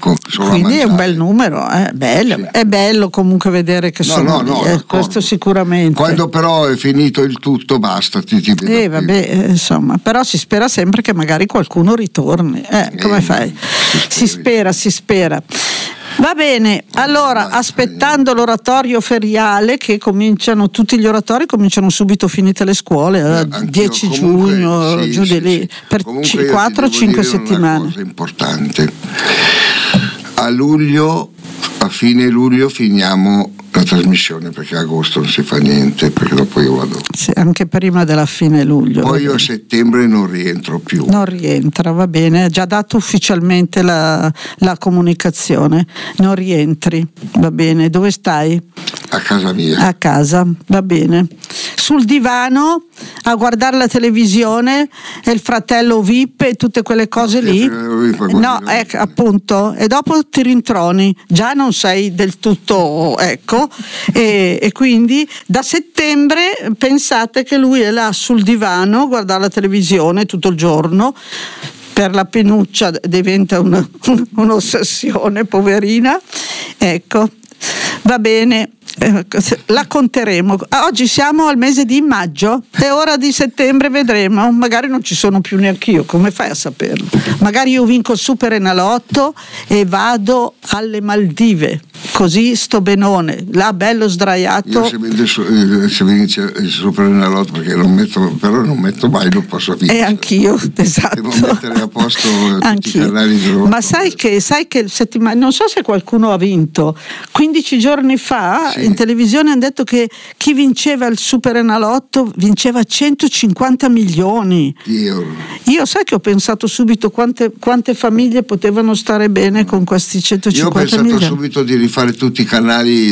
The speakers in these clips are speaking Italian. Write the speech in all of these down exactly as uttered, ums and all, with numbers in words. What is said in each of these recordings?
solo quindi è un bel numero, eh? Bello. Sì. È bello comunque vedere che no, sono no, no, lì, eh? Questo sicuramente. Quando però è finito il tutto basta, ti, ti vedo eh, vabbè, insomma, però si spera sempre che magari qualcuno ritorni, eh, come eh, fai? Si spera, si spera. Va bene, allora aspettando l'oratorio feriale, che cominciano, tutti gli oratori cominciano subito finite le scuole, eh, dieci giugno, sì, giù sì, di lì, sì. per quattro cinque settimane. Una cosa importante, a luglio, a fine luglio finiamo la trasmissione, perché a agosto non si fa niente, perché dopo io vado. Sì, anche prima della fine luglio. Poi io a settembre non rientro più. Non rientra, va bene, ha già dato ufficialmente la, la comunicazione, non rientri, va bene, dove stai? A casa mia. A casa, va bene. Sul divano a guardare la televisione e il fratello V I P e tutte quelle cose no, lì. No, ecco, appunto, e dopo ti rintroni, già non sei del tutto, ecco, e, e quindi da settembre pensate che lui è là sul divano a guardare la televisione tutto il giorno. Per la Penuccia diventa una, un'ossessione, poverina, ecco, va bene. La conteremo. Oggi siamo al mese di maggio e ora di settembre vedremo, magari non ci sono più neanche io, come fai a saperlo? Magari io vinco il Super Enalotto e vado alle Maldive, così sto benone, là bello sdraiato. Io se vince, se vince il Super Enalotto, perché non metto, però non metto mai, non posso vincere. E anch'io, esatto. Devo mettere a posto tutti i canali di Ma sai che, sai che settimana, non so se qualcuno ha vinto, quindici giorni fa, sì, in televisione hanno detto che chi vinceva il Super Enalotto vinceva centocinquanta milioni di euro. Io sai che ho pensato subito quante, quante famiglie potevano stare bene con questi centocinquanta milioni. Io ho pensato milioni. subito di rifare tutti i canali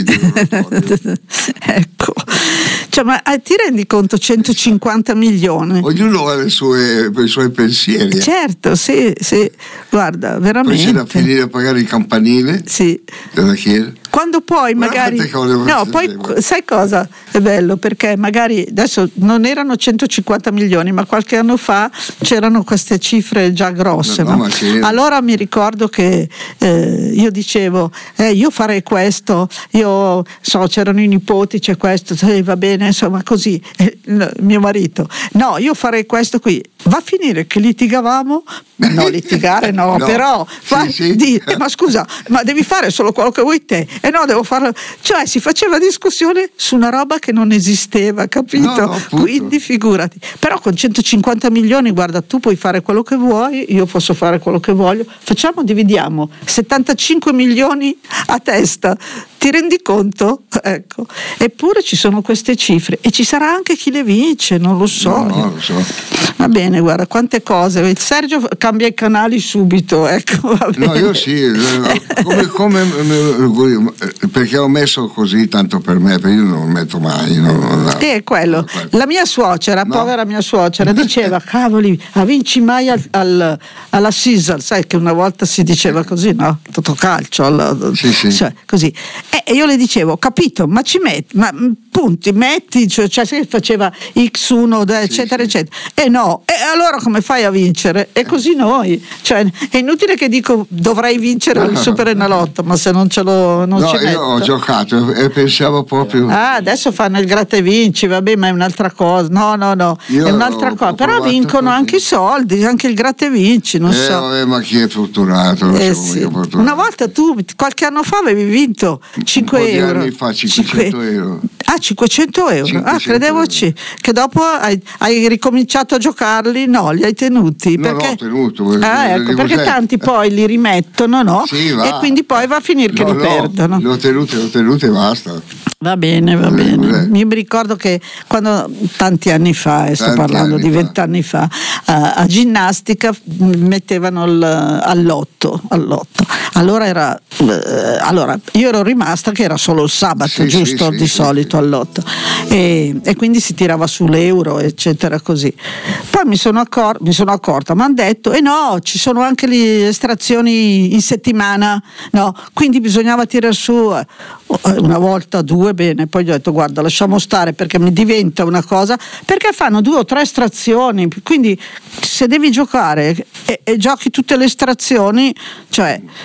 ecco, cioè, ma eh, ti rendi conto, centocinquanta milioni? Ognuno ha le sue, i suoi pensieri. Certo, sì, sì, guarda, veramente. Poi c'è da finire a pagare il campanile, sì, della chiesa. Quando poi magari no, poi sai cosa è bello, perché magari adesso non erano centocinquanta milioni, ma qualche anno fa c'erano queste cifre già grosse, no, no? No? Allora mi ricordo che eh, io dicevo eh, io farei questo, io so, c'erano i nipoti, c'è questo, eh, va bene, insomma, così, eh, mio marito no, io farei questo qui, va a finire che litigavamo, no, litigare no, no. però fa, sì, sì. Di, eh, ma scusa, ma devi fare solo quello che vuoi te, e no, devo farlo, cioè si faceva discussione su una roba che non esisteva, capito? No, no, quindi figurati, però con centocinquanta milioni, guarda, tu puoi fare quello che vuoi, io posso fare quello che voglio, facciamo, dividiamo settantacinque milioni a testa, ti rendi conto? Ecco, eppure ci sono queste cifre e ci sarà anche chi le vince, non lo so, no, no, lo so. Va bene, guarda quante cose. Sergio cambia i canali subito, ecco. Va bene. No, io sì, come, come, perché ho messo così tanto per me, perché io non metto mai. No, no, è quello. La mia suocera, no. povera mia suocera, diceva: cavoli, a vinci mai al, al, alla Sisal, sai che una volta si diceva così, no? Totocalcio, alla, sì, sì. Cioè, così. E io le dicevo: ho capito, ma ci metti, ma punti, metti, cioè, cioè se faceva X uno, eccetera, sì, eccetera. E no, e allora come fai a vincere? E così noi, cioè è inutile che dico dovrei vincere il Super Enalotto, ma se non ce lo non no, ci metto. Io ho giocato e pensavo proprio. Ah, adesso fanno il gratta e vinci, vabbè, ma è un'altra cosa. No, no, no, io è un'altra cosa. Però vincono così. Anche i soldi, anche il gratta e vinci, non eh, so. Vabbè, ma chi è fortunato? Eh, sì. fortunato? Una volta tu, qualche anno fa, avevi vinto cinque euro. Anni fa cinquecento euro. Ah, cinquecento euro. cinquecento ah, credevo euro. Ci, che dopo hai, hai ricominciato a giocarli, no, li hai tenuti. No, perché, no, tenuto. Perché, ah, ecco, perché tanti poi li rimettono, no? Sì, va. E quindi poi va a finire che no, li no, perdono. Li ho tenuti, li ho tenuti e basta. Va bene, va eh, bene. Eh. Mi ricordo che quando tanti anni fa, e sto tanti parlando di vent'anni fa, fa a, a ginnastica mettevano il, all'otto, all'otto. Allora era eh, allora io ero rimasta che era solo il sabato, sì, giusto? Sì, di sì, solito sì. all'otto. E, e quindi si tirava sull'euro, eccetera, così. Poi mi sono, accor- mi sono accorta, mi hanno detto, e eh no, ci sono anche le estrazioni in settimana, no? Quindi bisognava tirare su una volta, due, bene, poi gli ho detto guarda, lasciamo stare perché mi diventa una cosa, perché fanno due o tre estrazioni, quindi se devi giocare e, e giochi tutte le estrazioni, cioè